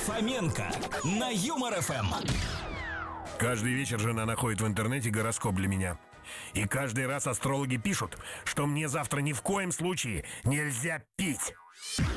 Фоменко на Юмор ФМ. Каждый вечер жена находит в интернете гороскоп для меня. И каждый раз астрологи пишут, что мне завтра ни в коем случае нельзя пить.